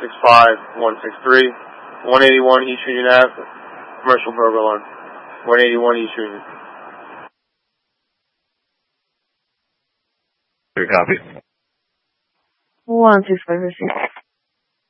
65163, 181 East Union Ave, commercial burglar alarm, 181 East Union. Clear copy. 165.